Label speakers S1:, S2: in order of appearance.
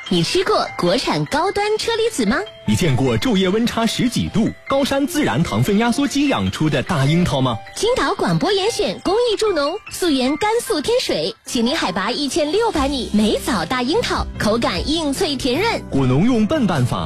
S1: 你吃过国产高端车厘子吗？
S2: 你见过昼夜温差10几度、高山自然糖分压缩机养出的大樱桃吗？
S1: 青岛广播严选公益助农，溯源甘肃天水，紧邻海拔1600米，梅枣大樱桃，口感硬脆甜润。
S2: 果农用笨办法